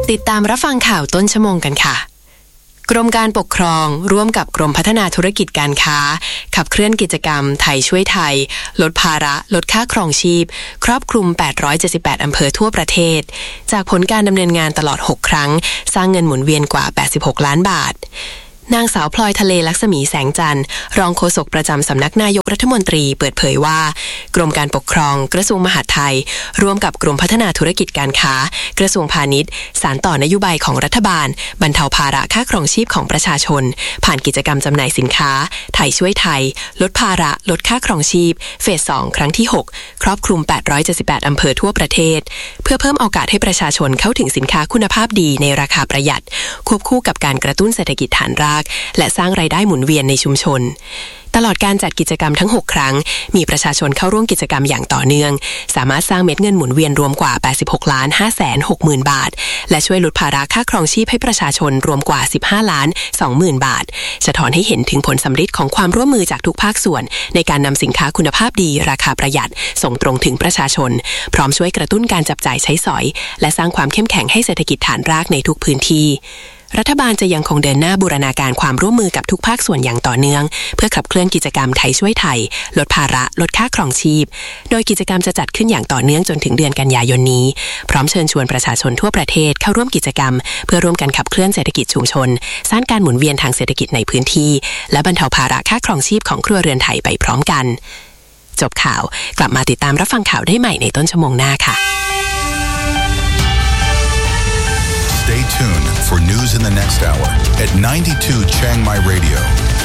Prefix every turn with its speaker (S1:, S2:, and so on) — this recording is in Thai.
S1: ติดตามรับฟังข่าวต้นชั่วโมงกันค่ะกรมการปกครองร่วมกับกรมพัฒนาธุรกิจการค้าขับเคลื่อนกิจกรรมไทยช่วยไทยลดภาระลดค่าครองชีพครอบคลุม878อำเภอทั่วประเทศจากผลการดำเนินงานตลอด6ครั้งสร้างเงินหมุนเวียนกว่า86ล้านบาทนางสาวพลอยทะเลลักษมีแสงจันทร์รองโฆษกประจำสำนักนายกรัฐมนตรีเปิดเผยว่ากรมการปกครองกระทรวงมหาดไทยร่วมกับกรมพัฒนาธุรกิจการค้ากระทรวงพาณิชย์สานต่อนโยบายของรัฐบาลบรรเทาภาระค่าครองชีพของประชาชนผ่านกิจกรรมจำหน่ายสินค้าไทยช่วยไทยลดภาระลดค่าครองชีพเฟส 2 ครั้งที่ 6 ครอบคลุม878อำเภอทั่วประเทศเพื่อเพิ่มโอกาสให้ประชาชนเข้าถึงสินค้าคุณภาพดีในราคาประหยัดควบคู่กับการกระตุ้นเศรษฐกิจฐานรากและสร้างรายได้หมุนเวียนในชุมชนตลอดการจัดกิจกรรมทั้ง6ครั้งมีประชาชนเข้าร่วมกิจกรรมอย่างต่อเนื่องสามารถสร้างเม็ดเงินหมุนเวียนรวมกว่า 86,560,000 บาทและช่วยลดภาระค่าครองชีพให้ประชาชนรวมกว่า 15,20,000 บาทสะท้อนให้เห็นถึงผลสำฤทธิ์ของความร่วมมือจากทุกภาคส่วนในการนำสินค้าคุณภาพดีราคาประหยัดส่งตรงถึงประชาชนพร้อมช่วยกระตุ้นการจับจ่ายใช้สอยและสร้างความเข้มแข็งให้เศรษฐกิจฐานรากในทุกพื้นที่รัฐบาลจะยังคงเดินหน้าบูรณาการความร่วมมือกับทุกภาคส่วนอย่างต่อเนื่องเพื่อขับเคลื่อนกิจกรรมไทยช่วยไทยลดภาระลดค่าครองชีพโดยกิจกรรมจะจัดขึ้นอย่างต่อเนื่องจนถึงเดือนกันยายนนี้พร้อมเชิญชวนประชาชนทั่วประเทศเข้าร่วมกิจกรรมเพื่อร่วมกันขับเคลื่อนเศรษฐกิจชุมชนสร้างการหมุนเวียนทางเศรษฐกิจในพื้นที่และบรรเทาภาระค่าครองชีพของครัวเรือนไทยไปพร้อมกันจบข่าวกลับมาติดตามรับฟังข่าวได้ใหม่ในต้นชั่วโมงหน้าค่ะ
S2: Stay tuned for news in the next hour at 92 Chiang Mai Radio.